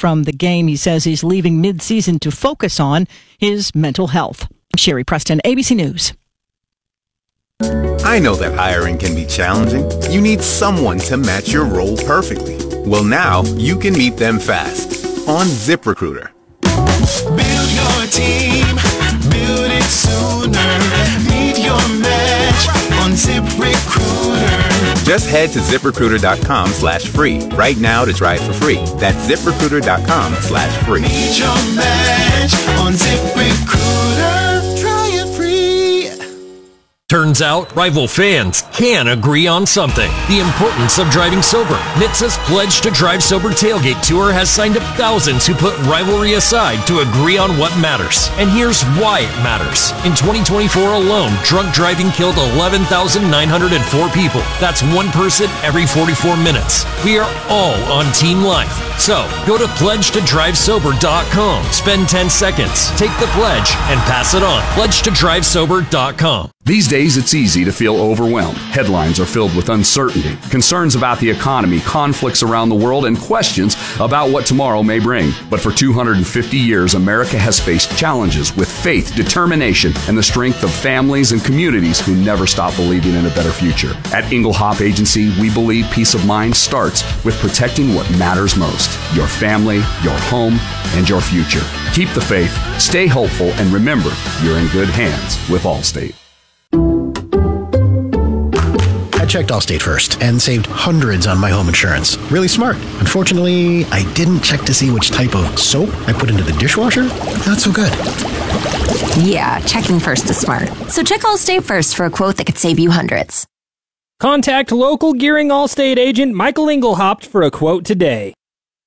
from the game. He says he's leaving mid-season to focus on his mental health. Sherry Preston, ABC News. I know that hiring can be challenging. You need someone to match your role perfectly. Well, now you can meet them fast on ZipRecruiter. Build your team, build it sooner. Meet your match on ZipRecruiter. Just head to ZipRecruiter.com/free right now to try it for free. That's ZipRecruiter.com/free. Meet your match on ZipRecruiter. Try it free. Turns out, rival fans can agree on something. The importance of driving sober. NHTSA's Pledge to Drive Sober Tailgate Tour has signed up thousands who put rivalry aside to agree on what matters. And here's why it matters. In 2024 alone, drunk driving killed 11,904 people. That's one person every 44 minutes. We are all on Team Life. So, go to pledgetodrivesober.com. Spend 10 seconds, take the pledge, and pass it on. Pledgetodrivesober.com. These days, it's easy to feel overwhelmed. Headlines are filled with uncertainty, concerns about the economy, conflicts around the world, and questions about what tomorrow may bring. But for 250 years, America has faced challenges with faith, determination, and the strength of families and communities who never stop believing in a better future. At Engelhop Agency, we believe peace of mind starts with protecting what matters most: your family, your home, and your future. Keep the faith, stay hopeful, and remember, you're in good hands with Allstate. I checked Allstate first and saved hundreds on my home insurance. Really smart. Unfortunately, I didn't check to see which type of soap I put into the dishwasher. Not so good. Yeah, checking first is smart. So check Allstate first for a quote that could save you hundreds. Contact local Gearing Allstate agent Michael Engelhaupt for a quote today.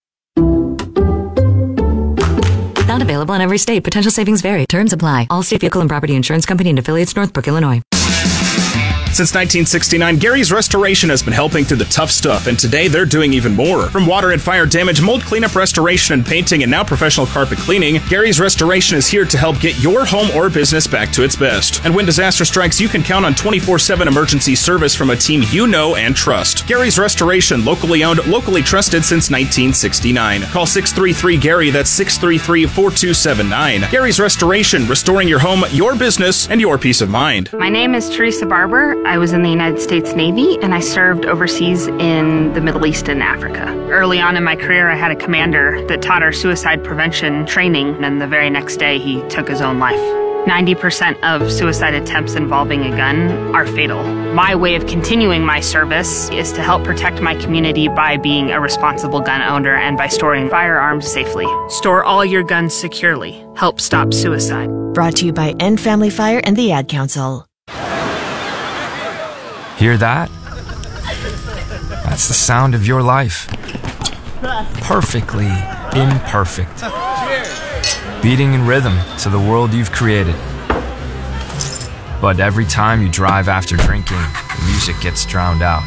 Not available in every state. Potential savings vary. Terms apply. Allstate Vehicle and Property Insurance Company and affiliates, Northbrook, Illinois. Since 1969, Gary's Restoration has been helping through the tough stuff, and today they're doing even more. From water and fire damage, mold cleanup, restoration, and painting, and now professional carpet cleaning, Gary's Restoration is here to help get your home or business back to its best. And when disaster strikes, you can count on 24/7 emergency service from a team you know and trust. Gary's Restoration, locally owned, locally trusted since 1969. Call 633-GARY, that's 633-4279. Gary's Restoration, restoring your home, your business, and your peace of mind. My name is Teresa Barber. I was in the United States Navy, and I served overseas in the Middle East and Africa. Early on in my career, I had a commander that taught our suicide prevention training, and the very next day, he took his own life. 90% of suicide attempts involving a gun are fatal. My way of continuing my service is to help protect my community by being a responsible gun owner and by storing firearms safely. Store all your guns securely. Help stop suicide. Brought to you by End Family Fire and the Ad Council. Hear that? That's the sound of your life. Perfectly imperfect. Beating in rhythm to the world you've created. But every time you drive after drinking, the music gets drowned out.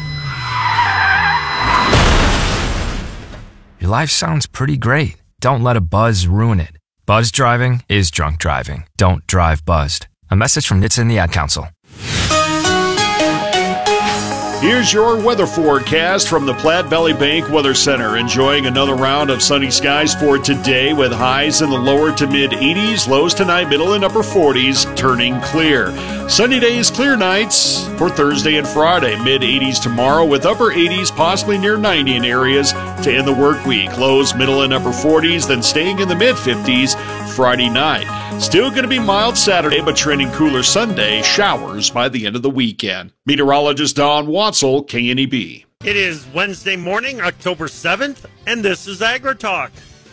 Your life sounds pretty great. Don't let a buzz ruin it. Buzz driving is drunk driving. Don't drive buzzed. A message from NHTSA and the Ad Council. Here's your weather forecast from the Platte Valley Bank Weather Center. Enjoying another round of sunny skies for today with highs in the lower to mid 80s, lows tonight middle and upper 40s, turning clear. Sunny days, clear nights for Thursday and Friday. Mid 80s tomorrow with upper 80s, possibly near 90 in areas to end the work week. Lows middle and upper 40s, then staying in the mid 50s Friday night. Still going to be mild Saturday, but trending cooler Sunday. Showers by the end of the weekend. Meteorologist Don Watzel, KNEB. It is Wednesday morning, October 7th, and this is AgriTalk.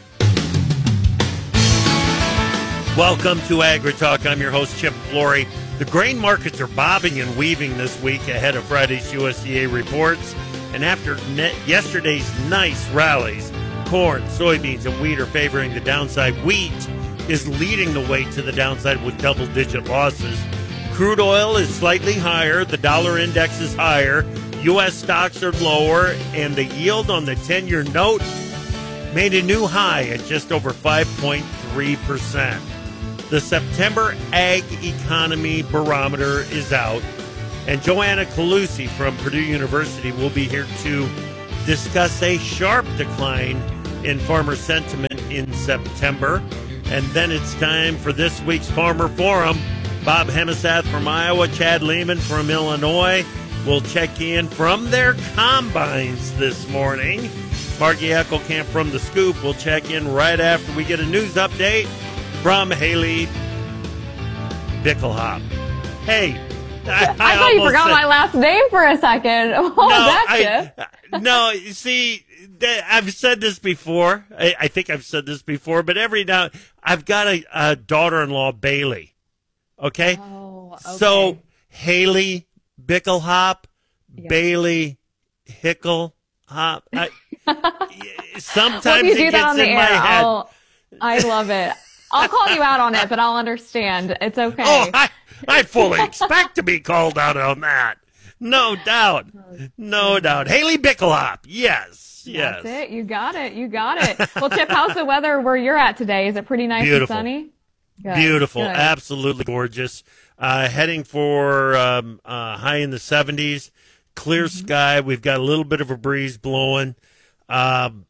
Welcome to AgriTalk. I'm your host, Chip Flory. The grain markets are bobbing and weaving this week ahead of Friday's USDA reports. And after yesterday's nice rallies, corn, soybeans, and wheat are favoring the downside. Wheat is leading the way to the downside with double-digit losses. Crude oil is slightly higher. The dollar index is higher. U.S. stocks are lower. And the yield on the 10-year note made a new high at just over 5.3%. The September Ag Economy Barometer is out. And Joanna Calusi from Purdue University will be here to discuss a sharp decline in farmer sentiment in September. And then it's time for this week's Farmer Forum. Bob Hemisath from Iowa, Chad Lehman from Illinois will check in from their combines this morning. Margie Eckelkamp from The Scoop will check in right after we get a news update from Haley Bickelhop. Hey, I thought you forgot my last name for a second. What was that, Chip? No, you see, I've said this before. I think I've said this before, but every now I've got a daughter-in-law, Bailey. Okay? Oh, okay. So, Haley Bickelhop, Bailey Hickelhop. Sometimes well, if you do it that gets on the in air, my head. I love it. I'll call you out on it, but I'll understand. It's okay. Oh, I fully expect to be called out on that. No doubt. No doubt. Haley Bickelhop. Yes. Yes. That's it. You got it. You got it. Well, Chip, how's the weather where you're at today? Is it pretty nice Beautiful. and sunny? Good. Beautiful. Good. Absolutely gorgeous. Heading for high in the 70s. Clear sky. We've got a little bit of a breeze blowing. Bob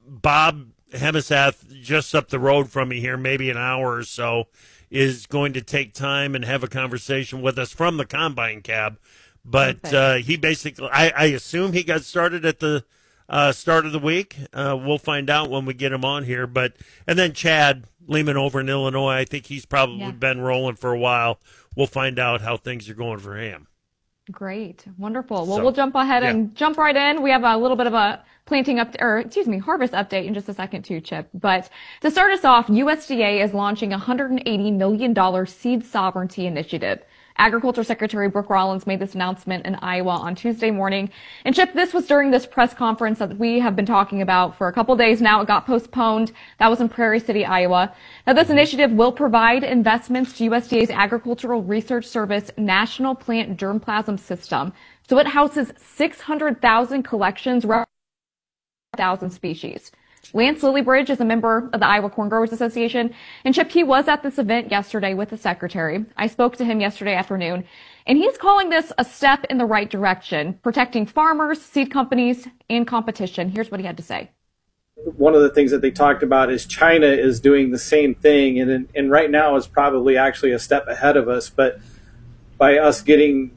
Hemisath, just up the road from me here, maybe an hour or so, is going to take time and have a conversation with us from the Combine Cab. But he basically, I assume he got started at the start of the week. We'll find out when we get him on here. And then Chad Lehman over in Illinois, I think he's probably been rolling for a while. We'll find out how things are going for him. Great. Wonderful. Well, we'll jump ahead and jump right in. We have a little bit of a harvest update in just a second too, Chip. But to start us off, USDA is launching a $180 million seed sovereignty initiative. Agriculture Secretary Brooke Rollins made this announcement in Iowa on Tuesday morning. And Chip, this was during this press conference that we have been talking about for a couple days now. It got postponed. That was in Prairie City, Iowa. Now, this initiative will provide investments to USDA's Agricultural Research Service National Plant Germplasm System. So it houses 600,000 collections, 1,000 species. Lance Lillybridge is a member of the Iowa Corn Growers Association, and Chip, he was at this event yesterday with the secretary. I spoke to him yesterday afternoon, and he's calling this a step in the right direction, protecting farmers, seed companies, and competition. Here's what he had to say. One of the things that they talked about is China is doing the same thing, and right now is probably actually a step ahead of us, but by us getting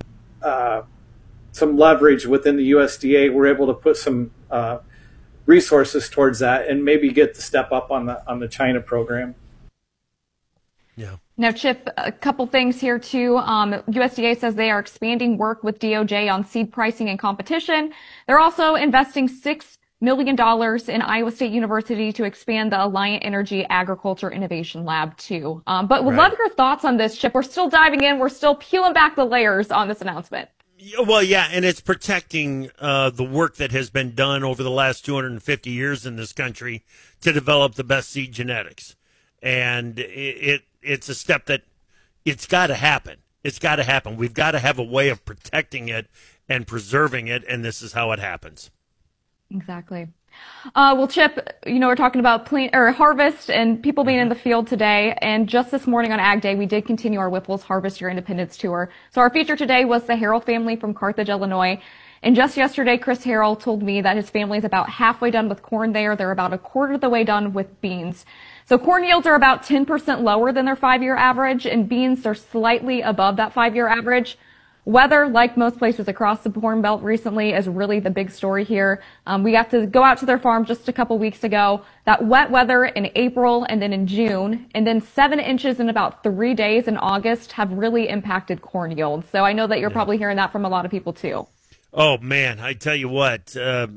some leverage within the USDA, we're able to put some resources towards that and maybe get the step up on the China program. Yeah. Now, Chip, a couple things here too. USDA says they are expanding work with DOJ on seed pricing and competition. They're also investing $6 million in Iowa State University to expand the Alliant Energy Agriculture Innovation Lab too. But we'd love your thoughts on this, Chip. We're still diving in. We're still peeling back the layers on this announcement. Well, yeah, and it's protecting the work that has been done over the last 250 years in this country to develop the best seed genetics. And it's a step that it's got to happen. It's got to happen. We've got to have a way of protecting it and preserving it, and this is how it happens. Exactly. Well, Chip, we're talking about harvest and people being in the field today. And just this morning on Ag Day, we did continue our Whipple's Harvest Your Independence tour. So our feature today was the Harrell family from Carthage, Illinois. And just yesterday, Chris Harrell told me that his family is about halfway done with corn there. They're about a quarter of the way done with beans. So corn yields are about 10% lower than their 5-year average, and beans are slightly above that 5-year average. Weather, like most places across the Corn Belt recently, is really the big story here. We got to go out to their farm just a couple weeks ago. That wet weather in April and then in June, and then 7 inches in about 3 days in August have really impacted corn yields. So I know that you're probably hearing that from a lot of people too. Oh man, I tell you what,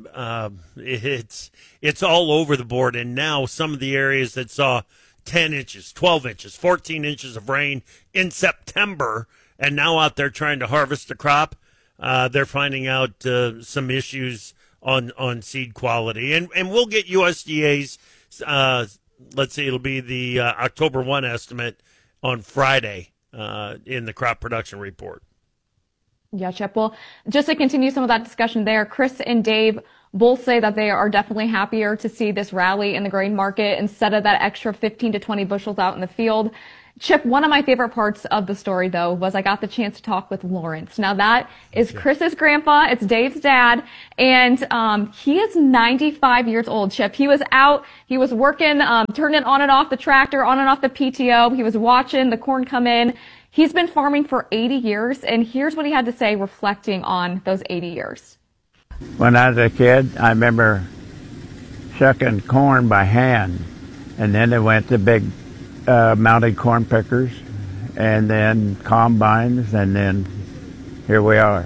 it's all over the board. And now some of the areas that saw 10 inches, 12 inches, 14 inches of rain in September, and now out there trying to harvest the crop, they're finding out some issues on seed quality. And we'll get USDA's, let's see, it'll be the October 1 estimate on Friday in the crop production report. Yeah, Chip. Well, just to continue some of that discussion there, Chris and Dave Both say that they are definitely happier to see this rally in the grain market instead of that extra 15 to 20 bushels out in the field. Chip, one of my favorite parts of the story, though, was I got the chance to talk with Lawrence. Now, that is Chris's grandpa. It's Dave's dad. And he is 95 years old, Chip. He was out. He was working, turning on and off the tractor, on and off the PTO. He was watching the corn come in. He's been farming for 80 years. And here's what he had to say reflecting on those 80 years. When I was a kid, I remember shucking corn by hand. And then it went to big mounted corn pickers, and then combines, and then here we are.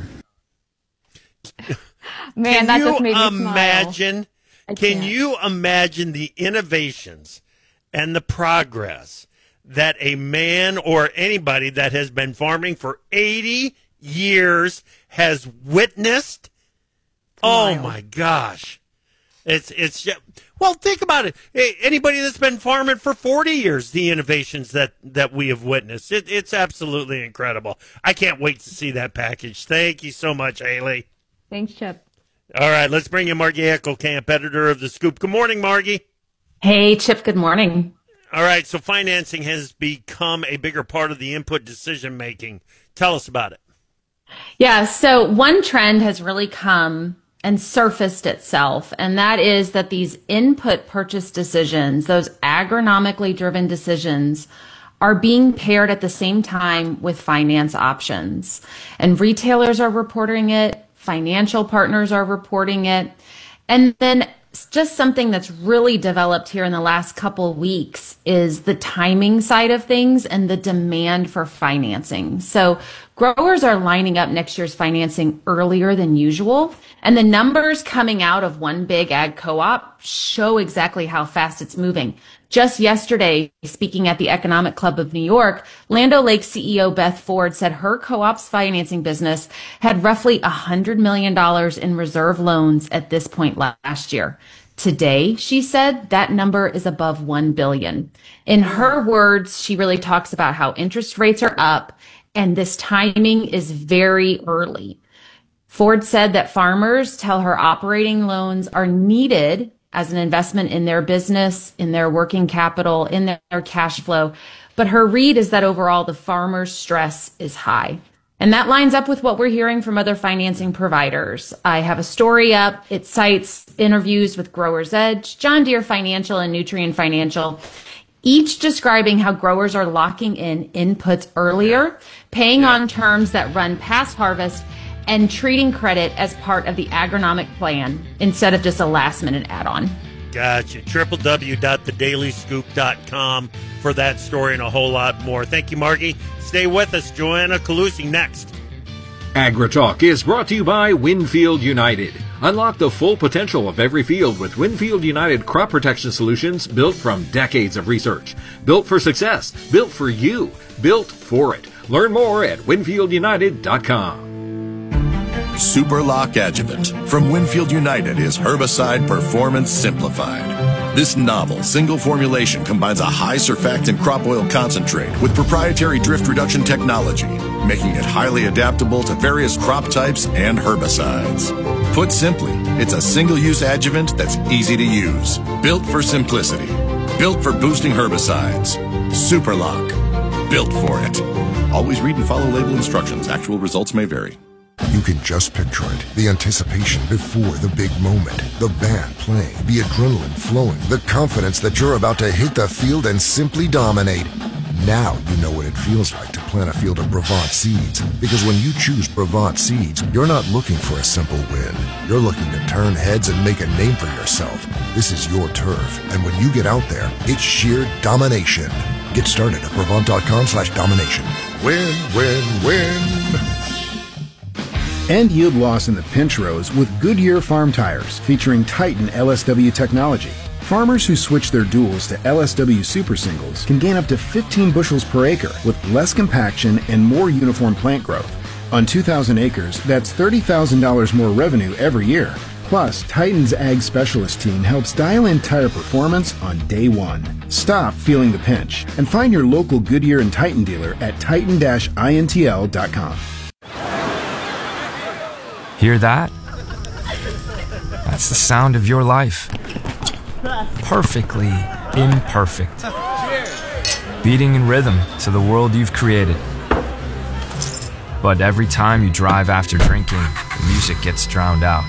Man, that just made me smile. Can you imagine the innovations and the progress that a man or anybody that has been farming for 80 years has witnessed? Oh my gosh. It's just, well, think about it. Anybody that's been farming for 40 years, the innovations that we have witnessed, it's absolutely incredible. I can't wait to see that package. Thank you so much, Haley. Thanks, Chip. All right, let's bring in Margie Eckelkamp, editor of The Scoop. Good morning, Margie. Hey, Chip, good morning. All right, so financing has become a bigger part of the input decision-making. Tell us about it. Yeah, so one trend has really come and surfaced itself, and that is that these input purchase decisions, those agronomically driven decisions, are being paired at the same time with finance options. And retailers are reporting it, financial partners are reporting it, and then just something that's really developed here in the last couple of weeks is the timing side of things and the demand for financing. So growers are lining up next year's financing earlier than usual. And the numbers coming out of one big ag co-op show exactly how fast it's moving. Just yesterday, speaking at the Economic Club of New York, Land O'Lakes CEO Beth Ford said her co-op's financing business had roughly $100 million in reserve loans at this point last year. Today, she said, that number is above $1 billion. In her words, she really talks about how interest rates are up and this timing is very early. Ford said that farmers tell her operating loans are needed as an investment in their business, in their working capital, in their cash flow. But her read is that overall the farmer's stress is high. And that lines up with what we're hearing from other financing providers. I have a story up. It cites interviews with Growers Edge, John Deere Financial, and Nutrien Financial, each describing how growers are locking in inputs earlier, paying on terms that run past harvest, and treating credit as part of the agronomic plan instead of just a last-minute add-on. Gotcha. www.thedailyscoop.com for that story and a whole lot more. Thank you, Margie. Stay with us. Joanna Calusi next. AgriTalk is brought to you by Winfield United. Unlock the full potential of every field with Winfield United crop protection solutions built from decades of research. Built for success. Built for you. Built for it. Learn more at WinfieldUnited.com. Superlock Adjuvant from Winfield United is herbicide performance simplified. This novel single formulation combines a high surfactant crop oil concentrate with proprietary drift reduction technology, making it highly adaptable to various crop types and herbicides. Put simply, it's a single-use adjuvant that's easy to use. Built for simplicity. Built for boosting herbicides. Superlock. Built for it. Always read and follow label instructions. Actual results may vary. You can just picture it. The anticipation before the big moment. The band playing, the adrenaline flowing, the confidence that you're about to hit the field and simply dominate. Now you know what it feels like to plant a field of Brevant seeds. Because when you choose Brevant seeds, you're not looking for a simple win. You're looking to turn heads and make a name for yourself. This is your turf. And when you get out there, it's sheer domination. Get started at Brevant.com/domination. Win, win, win. End yield loss in the pinch rows with Goodyear Farm Tires, featuring Titan LSW technology. Farmers who switch their duals to LSW Super Singles can gain up to 15 bushels per acre with less compaction and more uniform plant growth. On 2,000 acres, that's $30,000 more revenue every year. Plus, Titan's Ag Specialist team helps dial in tire performance on day one. Stop feeling the pinch and find your local Goodyear and Titan dealer at titan-intl.com. Hear that? That's the sound of your life. Perfectly imperfect. Beating in rhythm to the world you've created. But every time you drive after drinking, the music gets drowned out.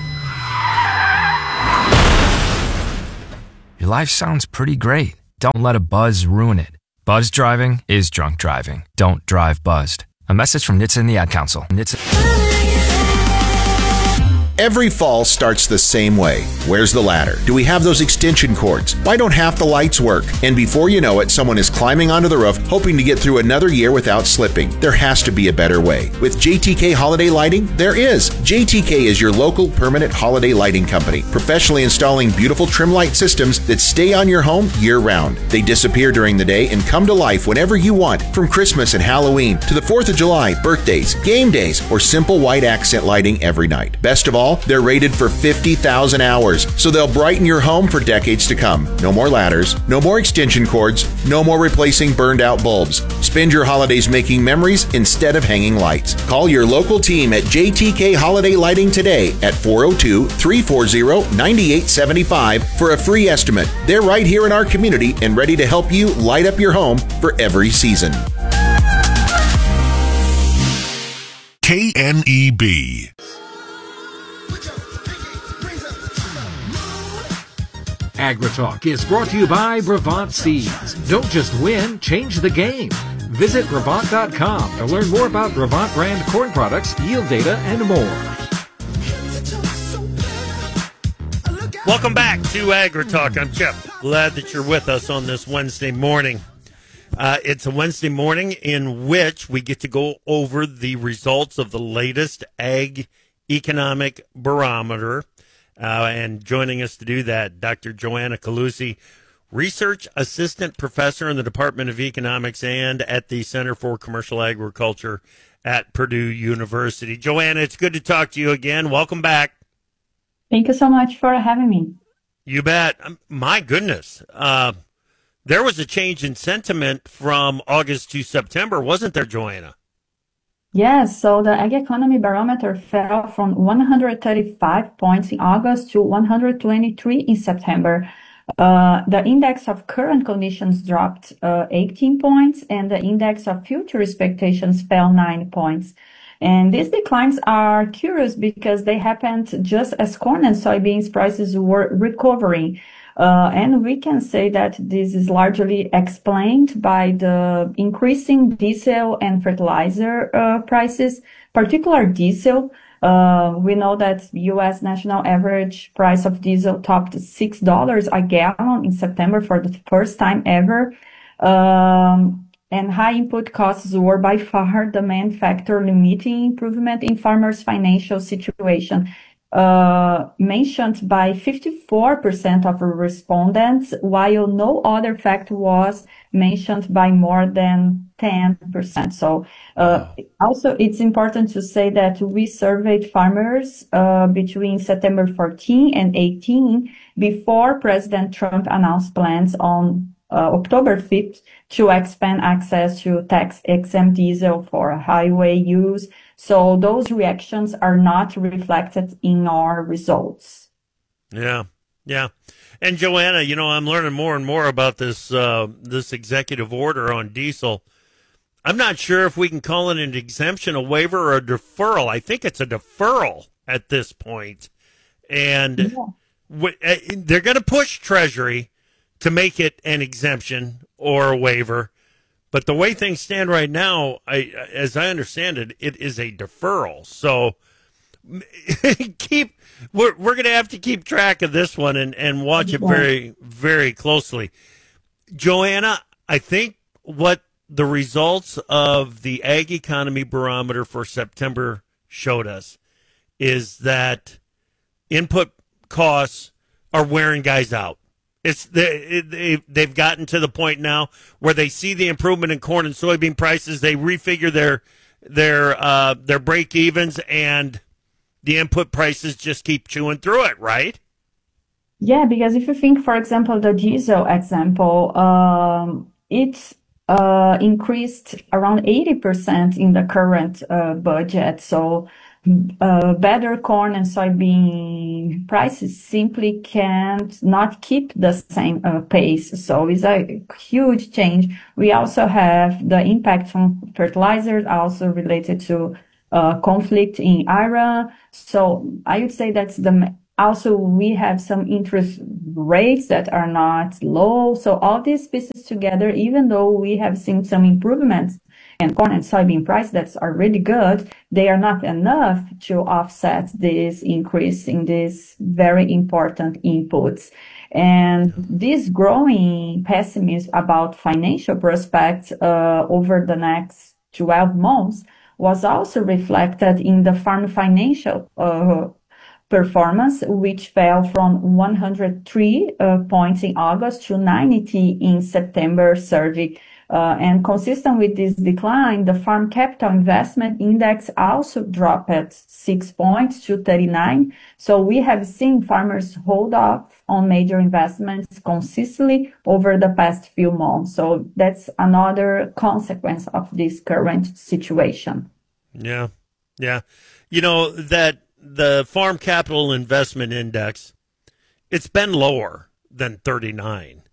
Your life sounds pretty great. Don't let a buzz ruin it. Buzz driving is drunk driving. Don't drive buzzed. A message from NHTSA and the Ad Council. Every fall starts the same way. Where's the ladder? Do we have those extension cords? Why don't half the lights work? And before you know it, someone is climbing onto the roof, hoping to get through another year without slipping. There has to be a better way. With JTK Holiday Lighting, there is. JTK is your local permanent holiday lighting company, professionally installing beautiful trim light systems that stay on your home year-round. They disappear during the day and come to life whenever you want, from Christmas and Halloween to the 4th of July, birthdays, game days, or simple white accent lighting every night. Best of all, they're rated for 50,000 hours, so they'll brighten your home for decades to come. No more ladders, no more extension cords, no more replacing burned out bulbs. Spend your holidays making memories instead of hanging lights. Call your local team at JTK Holiday Lighting today at 402-340-9875 for a free estimate. They're right here in our community and ready to help you light up your home for every season. KNEB. AgriTalk is brought to you by Brevant Seeds. Don't just win, change the game. Visit Brevant.com to learn more about Brevant brand corn products, yield data, and more. Welcome back to AgriTalk. I'm Chip. Glad that you're with us on this Wednesday morning. It's a Wednesday morning in which we get to go over the results of the latest Ag Economic Barometer. And joining us to do that, Dr. Joanna Calusi, Research Assistant Professor in the Department of Economics and at the Center for Commercial Agriculture at Purdue University. Joanna, it's good to talk to you again. Welcome back. Thank you so much for having me. You bet. My goodness. There was a change in sentiment from August to September, wasn't there, Joanna? Yes, so the Ag Economy Barometer fell from 135 points in August to 123 in September. The index of current conditions dropped 18 points, and the index of future expectations fell 9 points. And these declines are curious because they happened just as corn and soybeans prices were recovering. And we can say that this is largely explained by the increasing diesel and fertilizer prices, particularly diesel. We know that U.S. national average price of diesel topped $6 a gallon in September for the first time ever. And high input costs were by far the main factor limiting improvement in farmers' financial situation. Mentioned by 54% of respondents, while no other factor was mentioned by more than 10%. So, also it's important to say that we surveyed farmers, between September 14 and 18 before President Trump announced plans on October 5th to expand access to tax-exempt diesel for highway use. So those reactions are not reflected in our results. Yeah. And Joanna, I'm learning more and more about this this executive order on diesel. I'm not sure if we can call it an exemption, a waiver, or a deferral. I think it's a deferral at this point. And they're going to push Treasury to make it an exemption or a waiver. But the way things stand right now, as I understand it, it is a deferral. So we're going to have to keep track of this one and watch it very, very closely. Joanna, I think what the results of the Ag Economy Barometer for September showed us is that input costs are wearing guys out. They've gotten to the point now where they see the improvement in corn and soybean prices. They refigure their break evens, and the input prices just keep chewing through it, right? Yeah, because if you think, for example, the diesel example, it's increased around 80% in the current budget. So better corn and soybean prices simply can't not keep the same pace. So it's a huge change. We also have the impact from fertilizers also related to conflict in Iran. So I would say that's also we have some interest rates that are not low. So all these pieces together, even though we have seen some improvements and corn and soybean price that's already good, they are not enough to offset this increase in these very important inputs. And this growing pessimism about financial prospects over the next 12 months was also reflected in the farm financial performance, which fell from 103 points in August to 90 in September survey. And consistent with this decline, the Farm Capital Investment Index also dropped at 6 points to 39. So we have seen farmers hold off on major investments consistently over the past few months. So that's another consequence of this current situation. Yeah. You know, that the Farm Capital Investment Index, it's been lower than 39.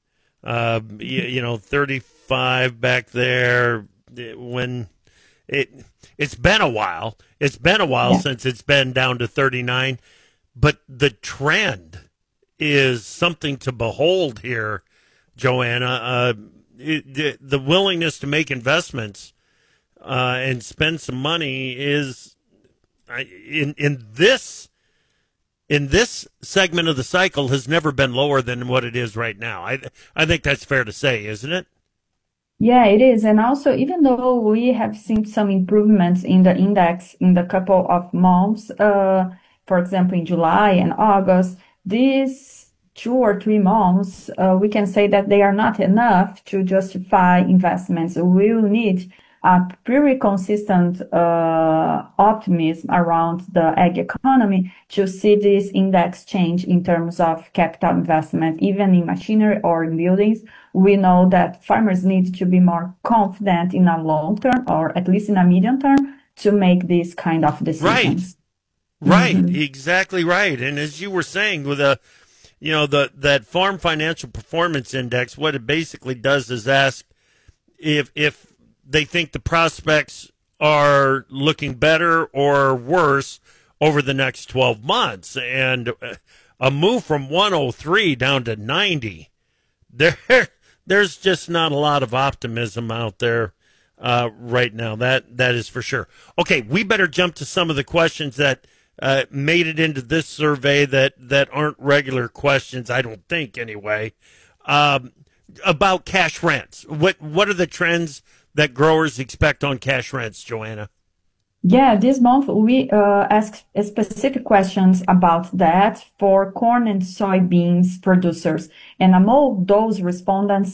35 back there when it's been a while. It's been a while since it's been down to 39, but the trend is something to behold here, Joanna. The willingness to make investments and spend some money is in this segment of the cycle has never been lower than what it is right now. I think that's fair to say, isn't it? Yeah, it is. And also, even though we have seen some improvements in the index in the couple of months, for example, in July and August, these 2 or 3 months, we can say that they are not enough to justify investments. We will need a pretty consistent optimism around the ag economy to see this index change in terms of capital investment, even in machinery or in buildings. We know that farmers need to be more confident in a long term, or at least in a medium term, to make these kind of decisions. Right, exactly right. And as you were saying, with that Farm Financial Performance Index, what it basically does is ask if they think the prospects are looking better or worse over the next 12 months. And a move from 103 down to 90, there's just not a lot of optimism out there right now. That is for sure. Okay, we better jump to some of the questions that made it into this survey that aren't regular questions, I don't think anyway, about cash rents. What are the trends that growers expect on cash rents, Joanna? Yeah, this month we asked specific questions about that for corn and soybeans producers. And among those respondents,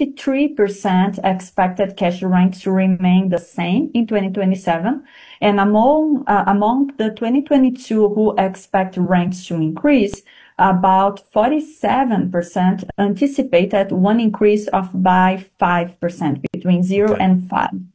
73% expected cash rents to remain the same in 2027. And among the 2022 who expect rents to increase, about 47% anticipated one increase of by 5%, between 0 and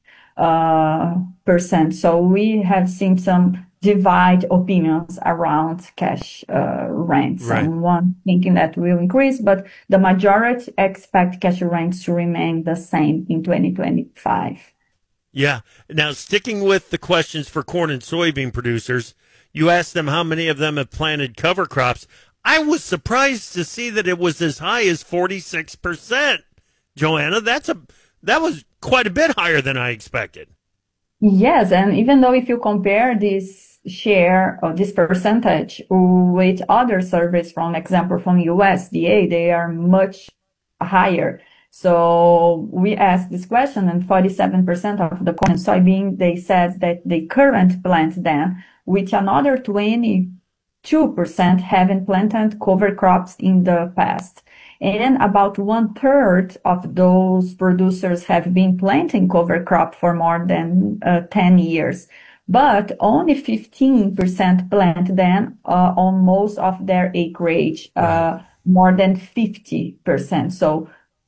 5%. So we have seen some divide opinions around cash rents. Right. Someone thinking that will increase, but the majority expect cash rents to remain the same in 2025. Yeah. Now, sticking with the questions for corn and soybean producers, you asked them how many of them have planted cover crops. I was surprised to see that it was as high as 46%. Joanna, that was quite a bit higher than I expected. Yes, and even though if you compare this share or this percentage with other surveys, from example from USDA, they are much higher. So we asked this question, and 47% of the corn and soybean, they said that they current plant them, with another 22% haven't planted cover crops in the past. And about 1/3 of those producers have been planting cover crop for more than 10 years. But only 15% plant them on most of their acreage, more than 50%. So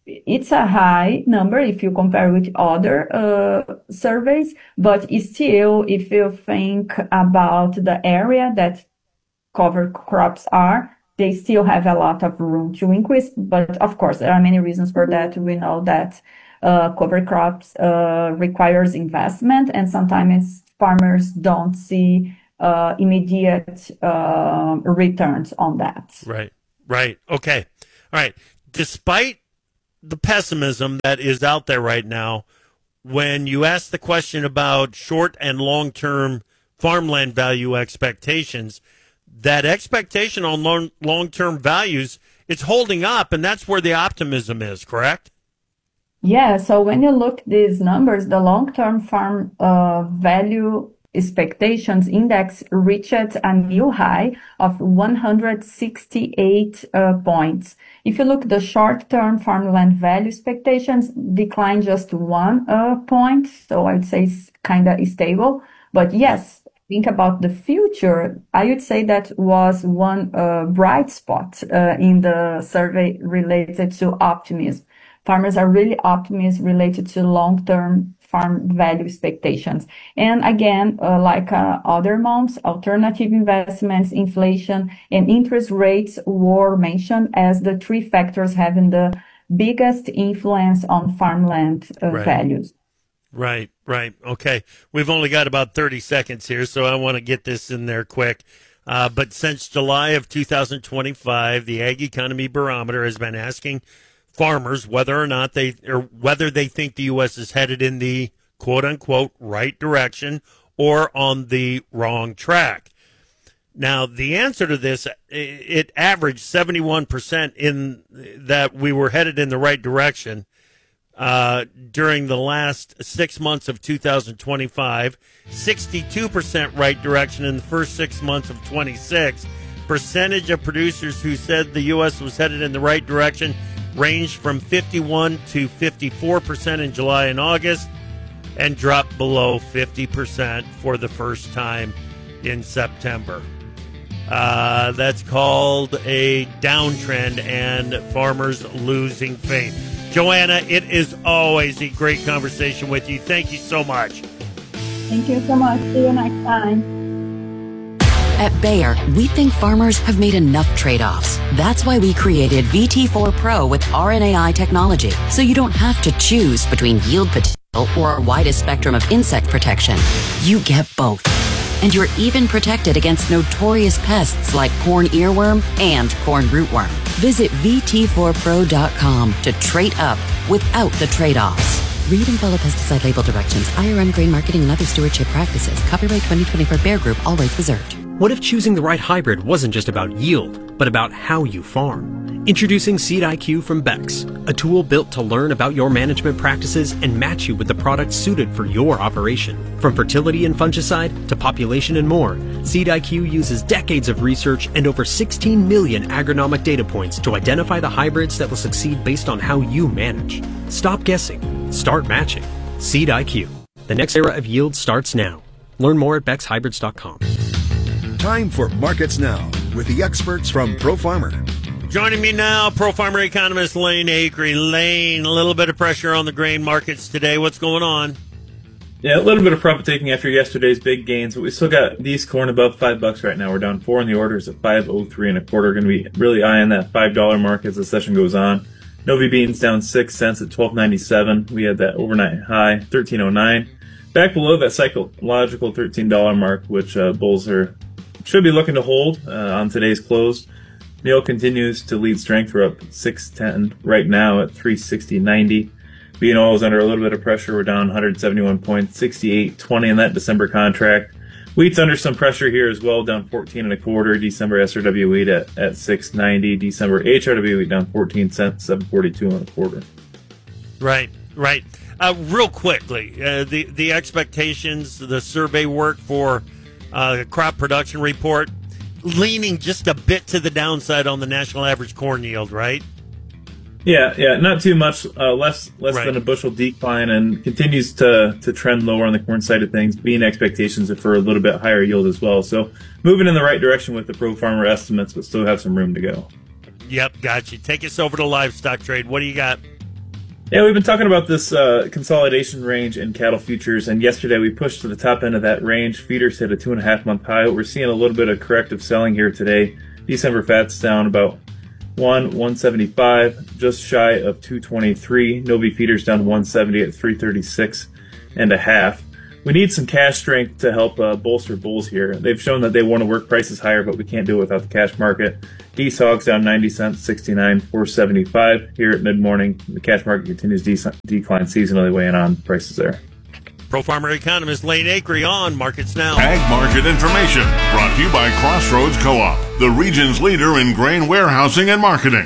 it's a high number if you compare with other surveys, but still, if you think about the area that cover crops are, they still have a lot of room to increase. But of course, there are many reasons for that. We know that cover crops requires investment, and sometimes farmers don't see immediate returns on that. Right. Okay. All right. Despite the pessimism that is out there right now, when you ask the question about short and long-term farmland value expectations, that expectation on long-term values, it's holding up, and that's where the optimism is, correct? Yeah, so when you look at these numbers, the long-term farm value expectations index reached a new high of 168 points. If you look, the short-term farmland value expectations declined just 1 point, so I'd say it's kind of stable. But yes, think about the future. I would say that was one bright spot in the survey related to optimism. Farmers are really optimistic related to long-term farm value expectations. And again, like other months, alternative investments, inflation, and interest rates were mentioned as the 3 factors having the biggest influence on farmland values. Right. Okay. We've only got about 30 seconds here, so I want to get this in there quick. But since July of 2025, the Ag Economy Barometer has been asking farmers whether they think the U.S. is headed in the quote unquote right direction or on the wrong track. Now, the answer to this, it averaged 71% in that we were headed in the right direction during the last 6 months of 2025, 62% right direction in the first 6 months of 26. Percentage of producers who said the U.S. was headed in the right direction ranged from 51 to 54% in July and August, and dropped below 50% for the first time in September. That's called a downtrend and farmers losing faith. Joanna, it is always a great conversation with you. Thank you so much. Thank you so much. See you next time. At Bayer, we think farmers have made enough trade-offs. That's why we created VT4 Pro with RNAi technology, so you don't have to choose between yield potential or our widest spectrum of insect protection. You get both. And you're even protected against notorious pests like corn earworm and corn rootworm. Visit VT4Pro.com to trade up without the trade-offs. Read and follow pesticide label directions, IRM grain marketing and other stewardship practices. Copyright 2020 for Bayer Group, all rights reserved. What if choosing the right hybrid wasn't just about yield, but about how you farm? Introducing Seed IQ from Bex, a tool built to learn about your management practices and match you with the products suited for your operation. From fertility and fungicide to population and more, Seed IQ uses decades of research and over 16 million agronomic data points to identify the hybrids that will succeed based on how you manage. Stop guessing. Start matching. Seed IQ. The next era of yield starts now. Learn more at BexHybrids.com. Time for Markets Now with the experts from ProFarmer. Joining me now, ProFarmer economist Lane Acree. Lane, a little bit of pressure on the grain markets today. What's going on? Yeah, a little bit of profit taking after yesterday's big gains, but we still got these corn above $5 right now. We're down 4 in the orders at 5.03 1/4. Going to be really eyeing that $5 mark as the session goes on. Novi beans down 6 cents at 12.97. We had that overnight high 13.09. Back below that psychological $13 mark, which bulls should be looking to hold on today's close. Meal continues to lead strength. We're up 6.10 right now at 360.90. Bean oil is under a little bit of pressure. We're down 171 points, 68.20 in that December contract. Wheat's under some pressure here as well, down 14 1/4. December SRW wheat at 6.90. December HRW wheat down 14 cents, 7.42 1/4. Right. Real quickly, the expectations, the survey work for crop production report, leaning just a bit to the downside on the national average corn yield, right? Yeah, not too much, less than a bushel decline, and continues to trend lower on the corn side of things. Bean expectations are for a little bit higher yield as well. So moving in the right direction with the ProFarmer estimates, but still have some room to go. Yep, got you. Take us over to livestock trade. What do you got? Yeah, we've been talking about this consolidation range in cattle futures, and yesterday we pushed to the top end of that range. Feeders hit a 2.5-month high. We're seeing a little bit of corrective selling here today. December fat's down about 175, just shy of 223. No beef feeders down 170 at 336.5. We need some cash strength to help bolster bulls here. They've shown that they want to work prices higher, but we can't do it without the cash market. East hogs down 90 cents, 69.475 here at mid-morning. The cash market continues decline seasonally, weighing on prices there. Pro Farmer economist Lane Acree on Markets Now. Ag market information brought to you by Crossroads Co-op, the region's leader in grain warehousing and marketing.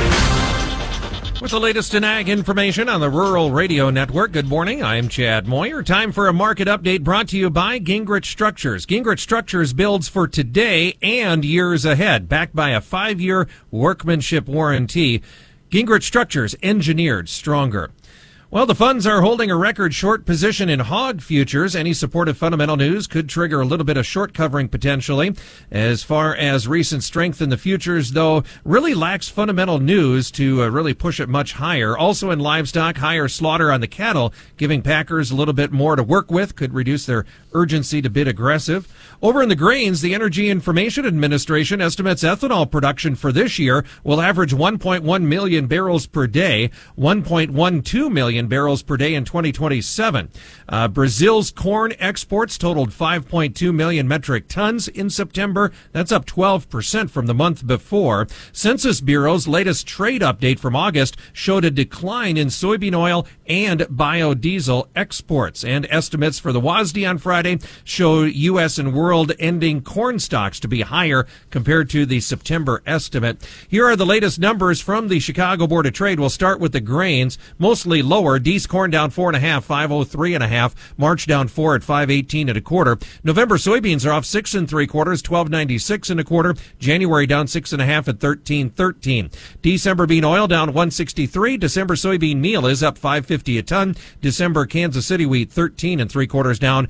With the latest in ag information on the Rural Radio Network, good morning. I'm Chad Moyer. Time for a market update brought to you by Gingrich Structures. Gingrich Structures builds for today and years ahead, backed by a 5-year workmanship warranty. Gingrich Structures, engineered stronger. Well, the funds are holding a record short position in hog futures. Any supportive fundamental news could trigger a little bit of short covering potentially. As far as recent strength in the futures, though, really lacks fundamental news to really push it much higher. Also in livestock, higher slaughter on the cattle, giving packers a little bit more to work with, could reduce their urgency to bid aggressive. Over in the grains, the Energy Information Administration estimates ethanol production for this year will average 1.1 million barrels per day, 1.12 million barrels per day in 2027. Brazil's corn exports totaled 5.2 million metric tons in September. That's up 12% from the month before. Census Bureau's latest trade update from August showed a decline in soybean oil and biodiesel exports. And estimates for the WASDE on Friday show U.S. and world ending corn stocks to be higher compared to the September estimate. Here are the latest numbers from the Chicago Board of Trade. We'll start with the grains, mostly lower. Dees corn down 4.5, 503.5. March down 4 at 518.25. November soybeans are off 6 3/4, 1296.25. January down 6.5 at 1313. December bean oil down 163. December soybean meal is up 550 a ton. December Kansas City wheat 13 3/4 down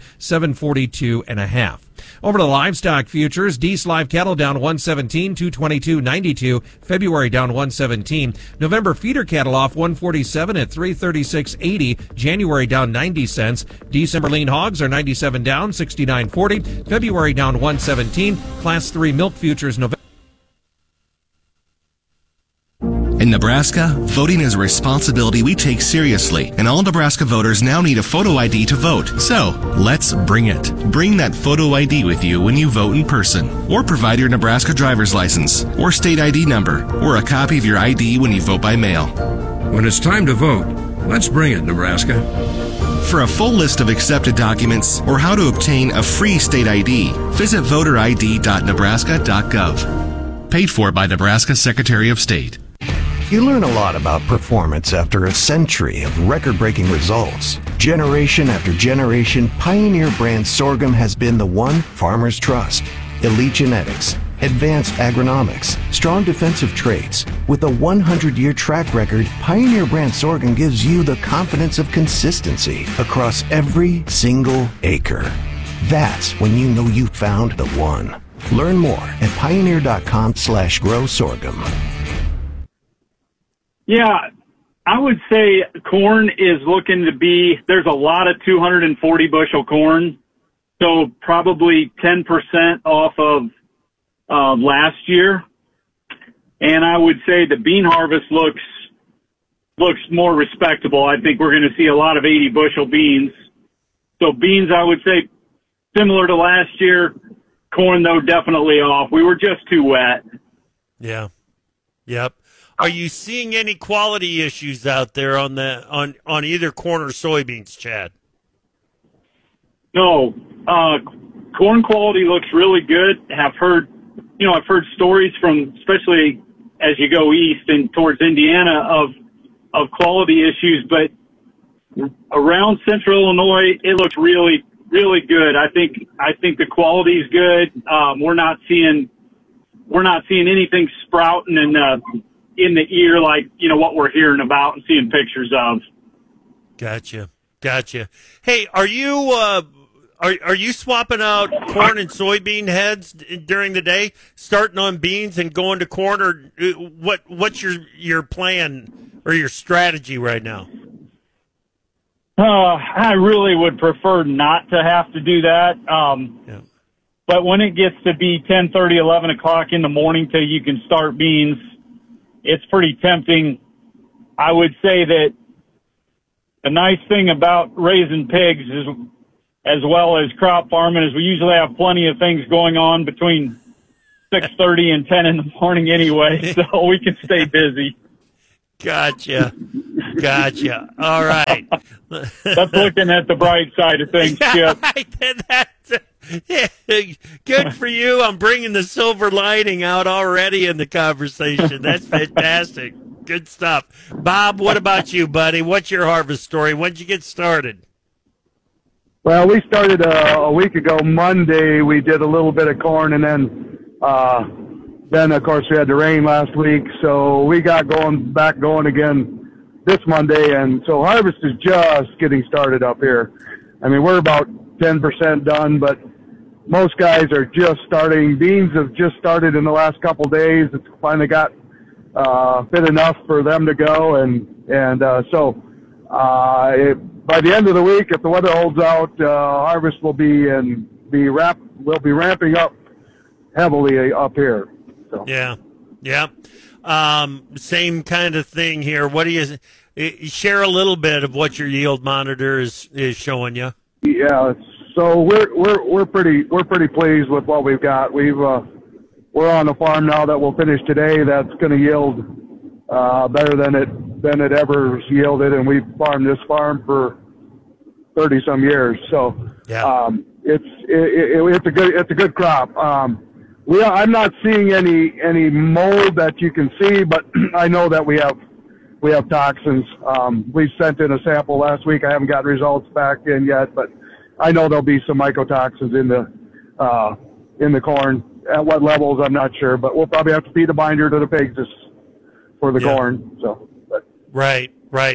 742.5. Over to the livestock futures, Dees live cattle down 117, 222.92. February down 117. November feeder cattle off 147 at 336.80. January down 90 cents. December lean hogs are 97 down, 69.40. February down 117. Class 3 milk futures November. In Nebraska, voting is a responsibility we take seriously, and all Nebraska voters now need a photo ID to vote. So, let's bring it. Bring that photo ID with you when you vote in person, or provide your Nebraska driver's license, or state ID number, or a copy of your ID when you vote by mail. When it's time to vote, let's bring it, Nebraska. For a full list of accepted documents or how to obtain a free state ID, visit voterid.nebraska.gov. Paid for by Nebraska Secretary of State. You learn a lot about performance after a century of record-breaking results. Generation after generation, Pioneer brand sorghum has been the one farmers trust. Elite genetics, advanced agronomics, strong defensive traits. With a 100-year track record, Pioneer brand sorghum gives you the confidence of consistency across every single acre. That's when you know you found the one. Learn more at pioneer.com/grow sorghum. Yeah, I would say corn is looking to be, there's a lot of 240 bushel corn, so probably 10% off of last year. And I would say the bean harvest looks more respectable. I think we're going to see a lot of 80 bushel beans. So beans, I would say similar to last year. Corn, though, definitely off. We were just too wet. Yeah. Yep. Are you seeing any quality issues out there on either corn or soybeans, Chad? No. Corn quality looks really good. I've heard stories from, especially as you go east and towards Indiana, of quality issues, but around central Illinois, it looks really, really good. I think the quality is good. We're not seeing anything sprouting in the ear like, what we're hearing about and seeing pictures of. Gotcha. Hey, are you swapping out corn and soybean heads during the day, starting on beans and going to corn, or what's your plan or your strategy right now? I really would prefer not to have to do that. But when it gets to be 10:30, 11 o'clock in the morning till you can start beans, it's pretty tempting. I would say that the nice thing about raising pigs is, as well as crop farming, is we usually have plenty of things going on between 6:30 and 10 in the morning anyway, so we can stay busy. Gotcha. All right. That's looking at the bright side of things, Chip. Good for you. I'm bringing the silver lining out already in the conversation. That's fantastic. Good stuff. Bob, what about you, buddy? What's your harvest story? When'd you get started? Well, we started a week ago Monday. We did a little bit of corn, and then of course we had the rain last week, so we got going again this Monday, and so harvest is just getting started up here. I mean, we're about 10% done, but most guys are just starting. Beans have just started in the last couple days. It's finally got fit enough for them to go, so by the end of the week, if the weather holds out, harvest will be ramping up heavily up here. So. Yeah. Same kind of thing here. What do you share a little bit of what your yield monitor is showing you? Yeah, so we're pretty pleased with what we've got. We're on a farm now that we'll finish today that's going to yield better than it ever yielded, and we've farmed this farm for 30 some years. So it's a good crop. I'm not seeing any mold that you can see, but I know that we have toxins. We sent in a sample last week. I haven't got results back in yet, but I know there'll be some mycotoxins in the corn. At what levels, I'm not sure, but we'll probably have to feed a binder to the pigs for the corn. So, Right.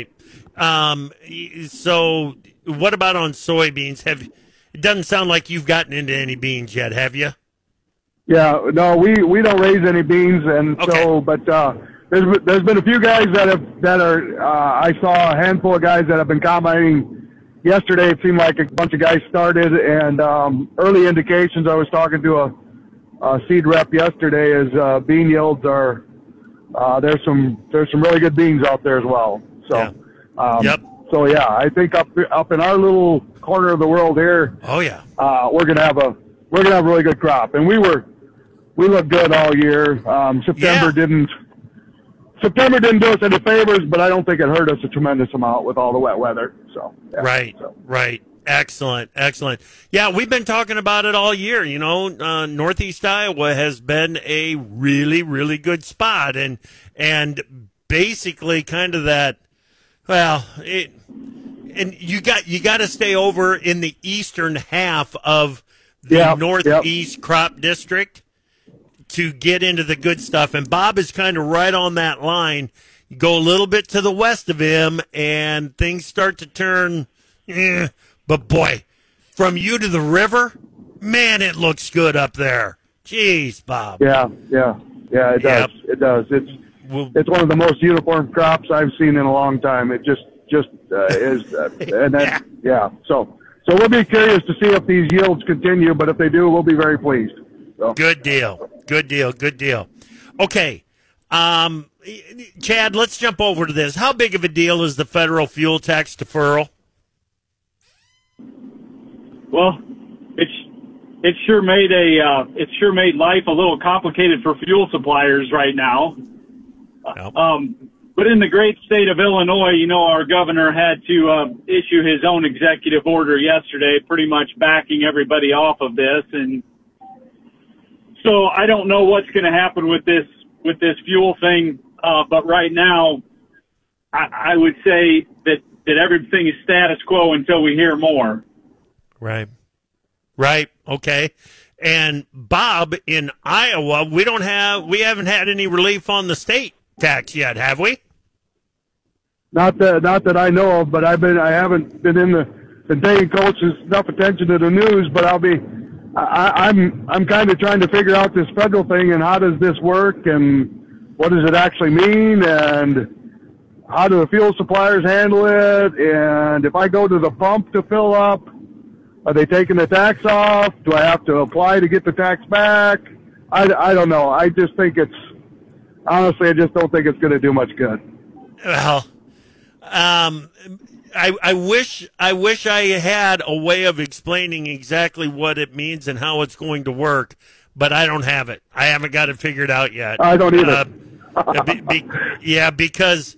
So, what about on soybeans? It doesn't sound like you've gotten into any beans yet, have you? Yeah, no, we don't raise any beans, and so, but there's been a few guys that are I saw a handful of guys that have been commenting. Yesterday, it seemed like a bunch of guys started, and early indications. I was talking to a seed rep yesterday. Is bean yields are there's some really good beans out there as well. So, So yeah, I think up in our little corner of the world here. Oh yeah. We're gonna have a really good crop, and we looked good all year. September didn't do us any favors, but I don't think it hurt us a tremendous amount with all the wet weather. So Right. Excellent. Yeah, we've been talking about it all year. You know, Northeast Iowa has been a really, really good spot, and basically kind of that. Well, and you got to stay over in the eastern half of the Northeast crop district to get into the good stuff. And Bob is kind of right on that line. You go a little bit to the west of him, and things start to turn. But boy, from you to the river, man, it looks good up there. Jeez, Bob. Yeah, it does. It does. It's one of the most uniform crops I've seen in a long time. It just is, and then So we'll be curious to see if these yields continue. But if they do, we'll be very pleased. So. Good deal. Okay, Chad, let's jump over to this. How big of a deal is the federal fuel tax deferral? Well, it sure made life a little complicated for fuel suppliers right now. But in the great state of Illinois, you know, our governor had to issue his own executive order yesterday, pretty much backing everybody off of this. And so I don't know what's going to happen with this fuel thing. But right now, I would say that everything is status quo until we hear more. Right. Okay. And Bob, in Iowa, we haven't had any relief on the state tax yet, have we? Not that I know of, but I haven't been paying coaches enough attention to the news. But I'm kind of trying to figure out this federal thing and how does this work and what does it actually mean? And how do the fuel suppliers handle it? And if I go to the pump to fill up, are they taking the tax off? Do I have to apply to get the tax back? I don't know. I just think honestly, I just don't think it's going to do much good. Well, I wish I had a way of explaining exactly what it means and how it's going to work, but I don't have it. I haven't got it figured out yet. I don't either. Because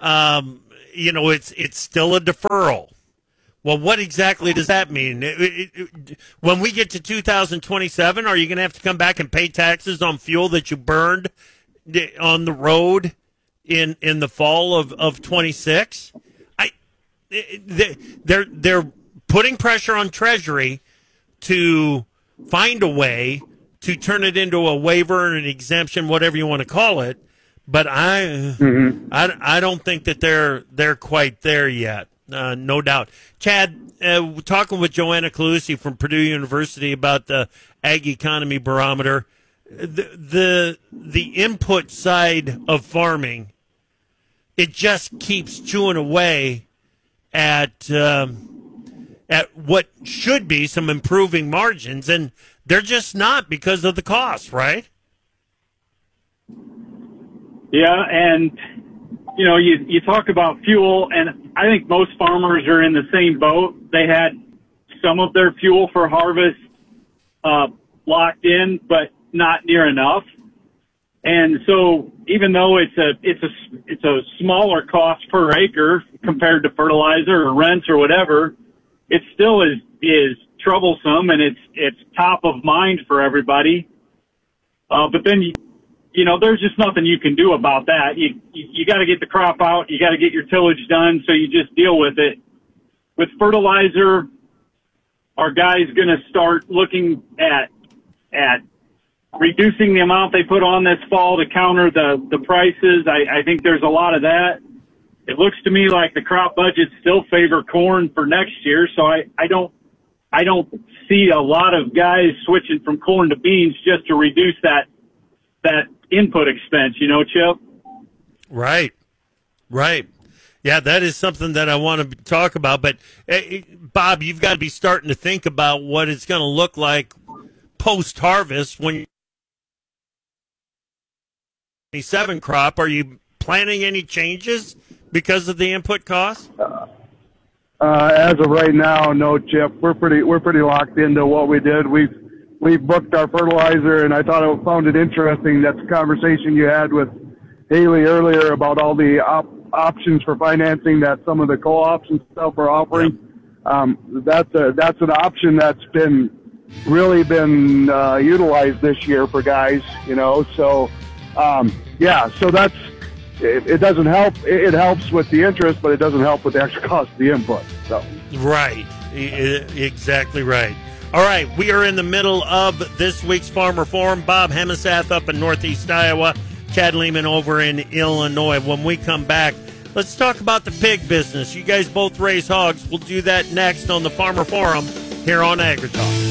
it's still a deferral. Well, what exactly does that mean? When we get to 2027, are you going to have to come back and pay taxes on fuel that you burned on the road in the fall of 26? They're putting pressure on Treasury to find a way to turn it into a waiver and an exemption, whatever you want to call it. But I don't think that they're quite there yet. No doubt. Chad, talking with Joanna Calusi from Purdue University about the Ag Economy Barometer, the input side of farming, it just keeps chewing away at what should be some improving margins, and they're just not because of the cost, right? Yeah, and you talk about fuel, and I think most farmers are in the same boat. They had some of their fuel for harvest locked in, but not near enough. And so even though it's a smaller cost per acre compared to fertilizer or rents or whatever, it still is troublesome, and it's top of mind for everybody. But then there's just nothing you can do about that. You got to get the crop out. You got to get your tillage done. So you just deal with it. With fertilizer, our guys going to start looking at reducing the amount they put on this fall to counter the prices. I think there's a lot of that. It looks to me like the crop budgets still favor corn for next year. So I don't see a lot of guys switching from corn to beans just to reduce that input expense, Chip? Right. Yeah, that is something that I want to talk about. But, Bob, you've got to be starting to think about what it's going to look like post-harvest when you're 7 crop. Are you planning any changes because of the input costs? As of right now, no, Chip. We're pretty locked into what we did. We've booked our fertilizer, and I found it interesting, that conversation you had with Haley earlier about all the options for financing that some of the co-ops and stuff are offering. That's an option that's really been utilized this year for guys, So, so that's it. Doesn't help. It helps with the interest, but it doesn't help with the extra cost of the input. So right, exactly right. All right, we are in the middle of this week's Farmer Forum. Bob Hemisath up in Northeast Iowa, Chad Lehman over in Illinois. When we come back, let's talk about the pig business. You guys both raise hogs. We'll do that next on the Farmer Forum here on AgriTalk.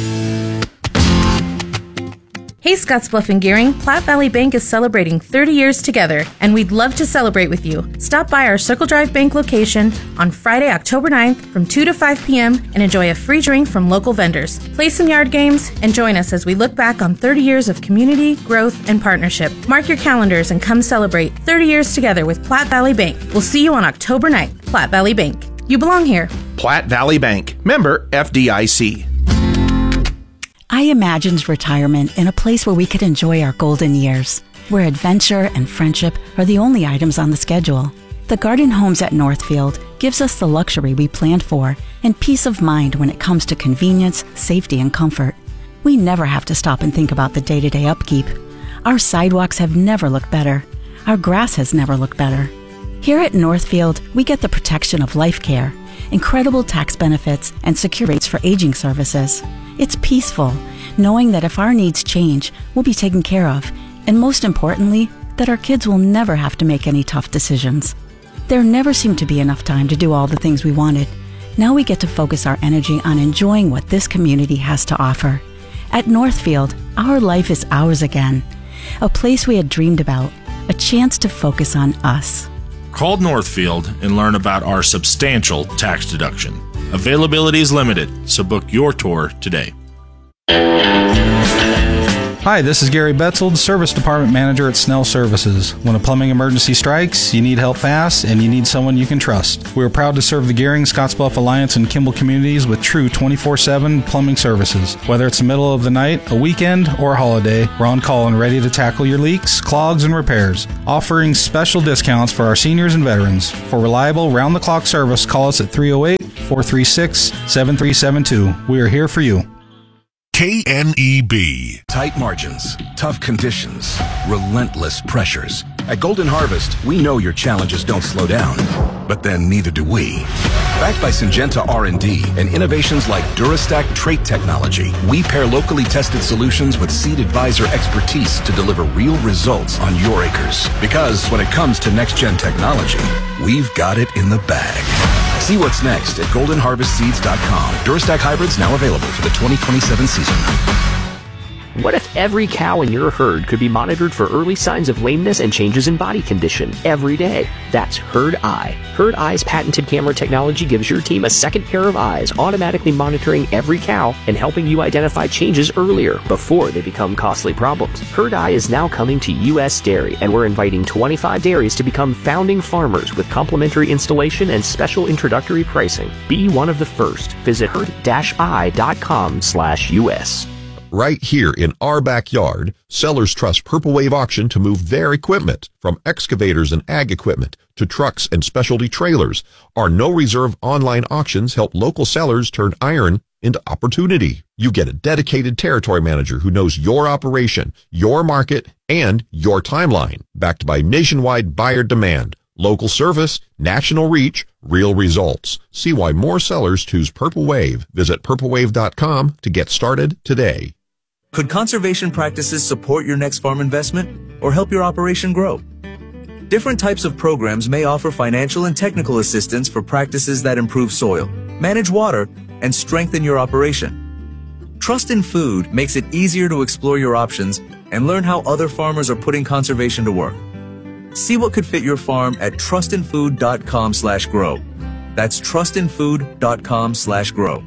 Hey, Scottsbluff and Gearing, Platte Valley Bank is celebrating 30 years together, and we'd love to celebrate with you. Stop by our Circle Drive Bank location on Friday, October 9th from 2 to 5 p.m. and enjoy a free drink from local vendors. Play some yard games and join us as we look back on 30 years of community, growth, and partnership. Mark your calendars and come celebrate 30 years together with Platte Valley Bank. We'll see you on October 9th. Platte Valley Bank. You belong here. Platte Valley Bank. Member FDIC. I imagined retirement in a place where we could enjoy our golden years, where adventure and friendship are the only items on the schedule. The Garden Homes at Northfield gives us the luxury we planned for and peace of mind when it comes to convenience, safety, and comfort. We never have to stop and think about the day-to-day upkeep. Our sidewalks have never looked better. Our grass has never looked better. Here at Northfield, we get the protection of life care, incredible tax benefits, and secure rates for aging services. It's peaceful, knowing that if our needs change, we'll be taken care of, and most importantly, that our kids will never have to make any tough decisions. There never seemed to be enough time to do all the things we wanted. Now we get to focus our energy on enjoying what this community has to offer. At Northfield, our life is ours again. A place we had dreamed about, a chance to focus on us. Call Northfield and learn about our substantial tax deduction. Availability is limited, so book your tour today. Hi, this is Gary Betzold, Service Department Manager at Snell Services. When a plumbing emergency strikes, you need help fast, and you need someone you can trust. We are proud to serve the Gehring, Scottsbluff Alliance, and Kimball communities with true 24/7 plumbing services. Whether it's the middle of the night, a weekend, or a holiday, we're on call and ready to tackle your leaks, clogs, and repairs. Offering special discounts for our seniors and veterans. For reliable, round-the-clock service, call us at 308-436-7372. We are here for you. KNEB. Tight margins, tough conditions, relentless pressures. At Golden Harvest, we know your challenges don't slow down, but then neither do we. Backed by Syngenta R&D and innovations like Durastack trait technology, we pair locally tested solutions with Seed Advisor expertise to deliver real results on your acres. Because when it comes to next-gen technology, we've got it in the bag. See what's next at goldenharvestseeds.com. Durastack hybrids now available for the 2027 season. What if every cow in your herd could be monitored for early signs of lameness and changes in body condition every day? That's Herd Eye. Herd Eye's patented camera technology gives your team a second pair of eyes, automatically monitoring every cow and helping you identify changes earlier before they become costly problems. Herd Eye is now coming to U.S. Dairy, and we're inviting 25 dairies to become founding farmers with complimentary installation and special introductory pricing. Be one of the first. Visit herd-eye.com/US. Right here in our backyard, sellers trust Purple Wave Auction to move their equipment, from excavators and ag equipment to trucks and specialty trailers. Our no-reserve online auctions help local sellers turn iron into opportunity. You get a dedicated territory manager who knows your operation, your market, and your timeline, backed by nationwide buyer demand. Local service, national reach, real results. See why more sellers choose Purple Wave. Visit purplewave.com to get started today. Could conservation practices support your next farm investment or help your operation grow? Different types of programs may offer financial and technical assistance for practices that improve soil, manage water, and strengthen your operation. Trust in Food makes it easier to explore your options and learn how other farmers are putting conservation to work. See what could fit your farm at trustinfood.com/grow. That's trustinfood.com/grow.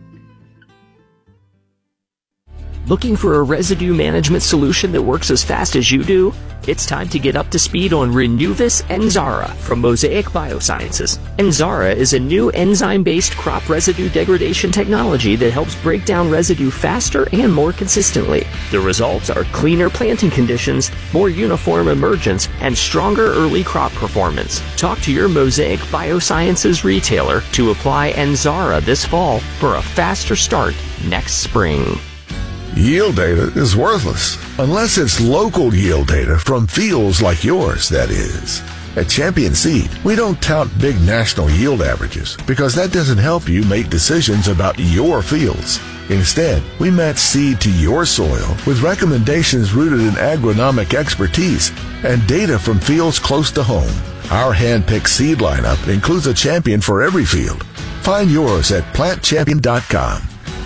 Looking for a residue management solution that works as fast as you do? It's time to get up to speed on Renuvis Enzara from Mosaic Biosciences. Enzara is a new enzyme-based crop residue degradation technology that helps break down residue faster and more consistently. The results are cleaner planting conditions, more uniform emergence, and stronger early crop performance. Talk to your Mosaic Biosciences retailer to apply Enzara this fall for a faster start next spring. Yield data is worthless unless it's local yield data from fields like yours, that is. At Champion Seed, we don't tout big national yield averages because that doesn't help you make decisions about your fields. Instead, we match seed to your soil with recommendations rooted in agronomic expertise and data from fields close to home. Our hand-picked seed lineup includes a champion for every field. Find yours at plantchampion.com.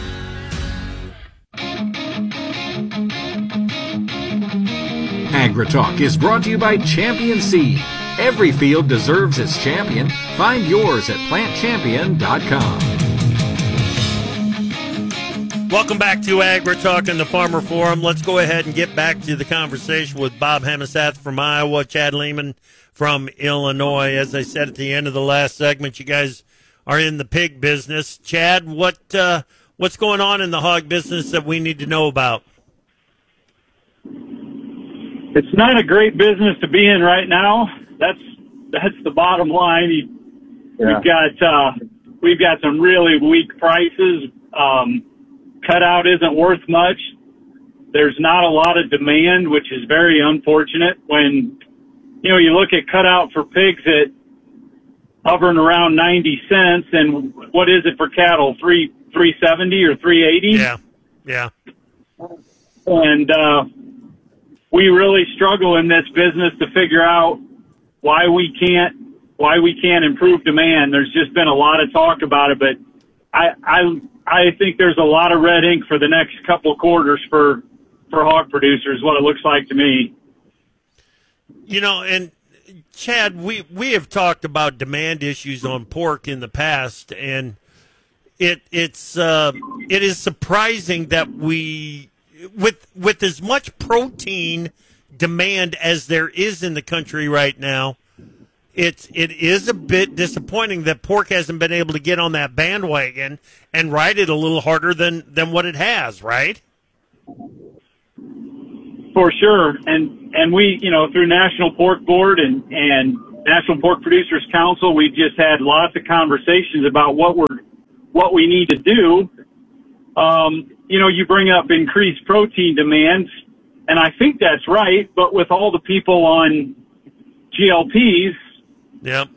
AgriTalk is brought to you by Champion Seed. Every field deserves its champion. Find yours at plantchampion.com. Welcome back to AgriTalk and the Farmer Forum. Let's go ahead and get back to the conversation with Bob Hemasath from Iowa, Chad Lehman from Illinois. As I said at the end of the last segment, you guys are in the pig business. Chad, what's going on in the hog business that we need to know about? It's not a great business to be in right now. That's the bottom line. We've got some really weak prices. Cutout isn't worth much. There's not a lot of demand, which is very unfortunate. When you look at cutout for pigs at hovering around 90 cents, and what is it for cattle? $3.70 or $3.80? Yeah. And we really struggle in this business to figure out why we can't improve demand. There's just been a lot of talk about it, but I think there's a lot of red ink for the next couple of quarters for hog producers, what it looks like to me. And Chad, we have talked about demand issues on pork in the past, and it is surprising that we, with as much protein demand as there is in the country right now, it is a bit disappointing that pork hasn't been able to get on that bandwagon and ride it a little harder than what it has, right? For sure. And we, through National Pork Board and National Pork Producers Council, we just had lots of conversations about what we need to do. You bring up increased protein demands, and I think that's right, but with all the people on GLPs, yep.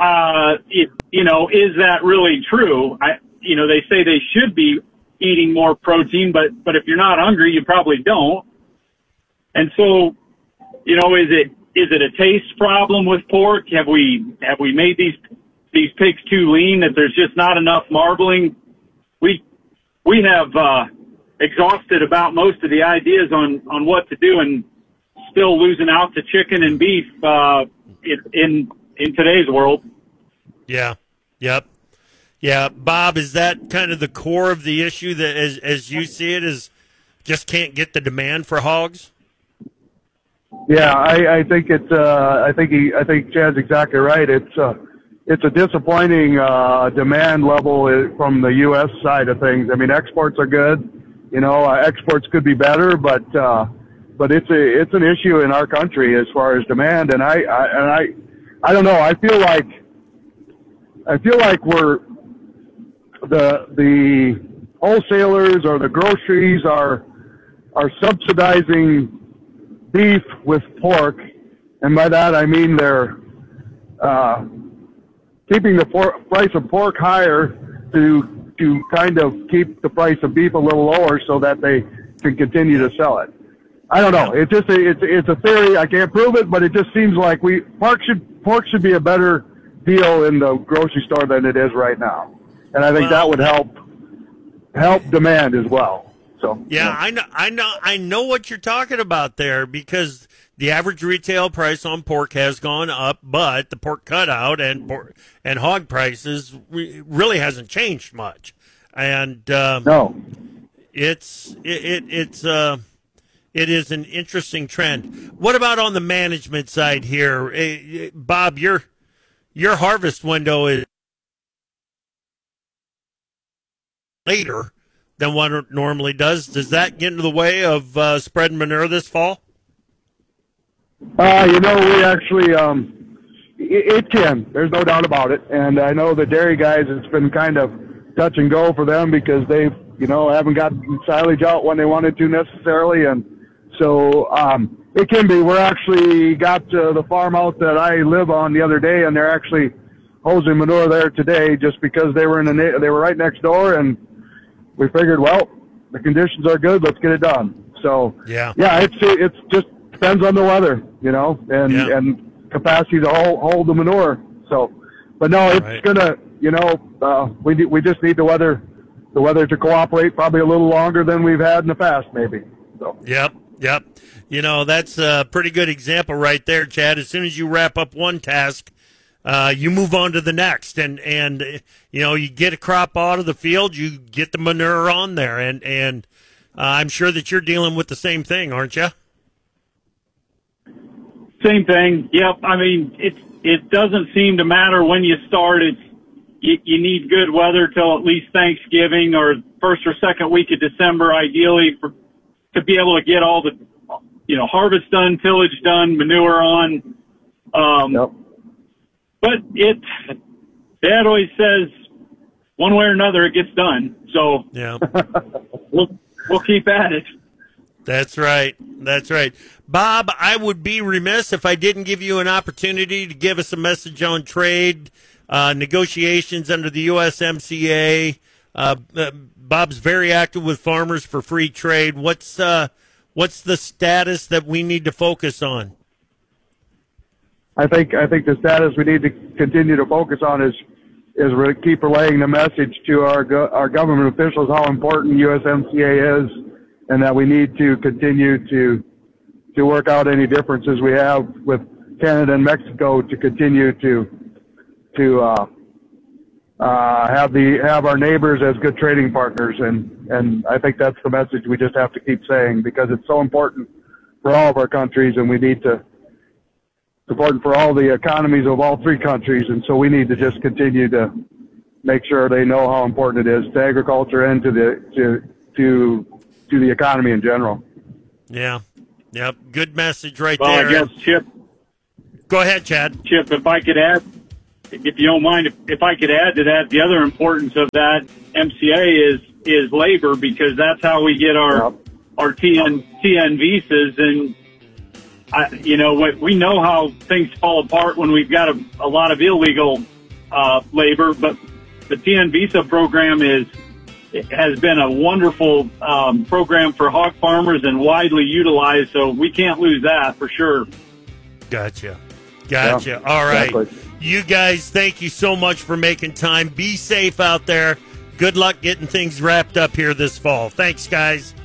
Is that really true? They say they should be eating more protein, but if you're not hungry, you probably don't. And so, is it a taste problem with pork? Have we made these pigs too lean that there's just not enough marbling? We have exhausted about most of the ideas on what to do, and still losing out to chicken and beef in today's world. Yeah. Yep. Yeah. Bob, is that kind of the core of the issue that, as you see it, is just can't get the demand for hogs? Yeah, I think it's. I think Chad's exactly right. It's a disappointing demand level from the U.S. side of things. I mean, exports are good. Exports could be better, but it's an issue in our country as far as demand. And I don't know. I feel like we're the wholesalers or the groceries are subsidizing beef with pork, and by that I mean they're keeping the price of pork higher to kind of keep the price of beef a little lower so that they can continue to sell it. I don't know. It's just it's a theory. I can't prove it, but it just seems like pork should be a better deal in the grocery store than it is right now, and I think that would help demand as well. So yeah, I know what you're talking about there, because the average retail price on pork has gone up, but the pork cutout and hog prices really hasn't changed much. And no, it is an interesting trend. What about on the management side here, Bob? Your harvest window is later than what it normally does. Does that get into the way of spreading manure this fall? We actually, it can. There's no doubt about it. And I know the dairy guys, it's been kind of touch and go for them because they've, haven't got silage out when they wanted to necessarily. And so it can be. We're actually got the farm out that I live on the other day, and they're actually hosing manure there today just because they were they were right next door, and we figured, well, the conditions are good. Let's get it done. So yeah, it's just depends on the weather, and capacity to hold the manure. So, but no, it's gonna, we just need the weather to cooperate probably a little longer than we've had in the past, maybe. So. Yep. That's a pretty good example right there, Chad. As soon as you wrap up one task, you move on to the next, and you get a crop out of the field, you get the manure on there, and I'm sure that you're dealing with the same thing, aren't you? Same thing. Yep. I mean, it doesn't seem to matter when you start. You need good weather till at least Thanksgiving or first or second week of December, ideally, to be able to get all the harvest done, tillage done, manure on. Yep. But Dad always says, one way or another, it gets done. So yeah, we'll keep at it. That's right. Bob, I would be remiss if I didn't give you an opportunity to give us a message on trade negotiations under the USMCA. Bob's very active with Farmers for Free Trade. What's the status that we need to focus on? I think the status we need to continue to focus on is keep relaying the message to our government officials how important USMCA is, and that we need to continue to work out any differences we have with Canada and Mexico to continue to have our neighbors as good trading partners, and I think that's the message we just have to keep saying, because it's so important for all of our countries, and we need to. It's important for all the economies of all three countries, and so we need to just continue to make sure they know how important it is to agriculture and to the economy in general. Yeah. Yep. Good message right Well, there. I guess, Chip. Go ahead, Chad. Chip, if I could add, if you don't mind, if I could add to that, the other importance of that MCA is labor, because that's how we get our TN visas. And we know how things fall apart when we've got a lot of illegal labor, but the TN visa program has been a wonderful program for hog farmers and widely utilized, so we can't lose that for sure. Gotcha. Yeah, All right. exactly. You guys, thank you so much for making time. Be safe out there. Good luck getting things wrapped up here this fall. Thanks, guys.